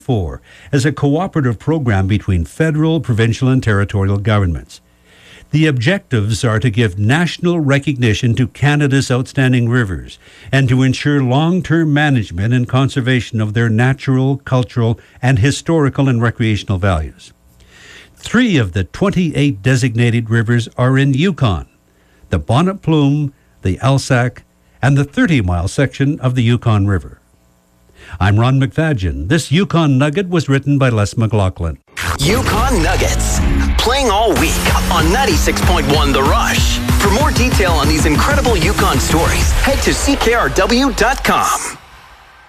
as a cooperative program between federal, provincial, and territorial governments. The objectives are to give national recognition to Canada's outstanding rivers and to ensure long-term management and conservation of their natural, cultural, and historical and recreational values. 3 of the 28 designated rivers are in Yukon: the Bonnet Plume, the Alsac, and the 30-mile section of the Yukon River. I'm Ron McFadgen. This Yukon Nugget was written by Les McLaughlin. Yukon Nuggets, playing all week on 96.1 The Rush. For more detail on these incredible Yukon stories, head to ckrw.com.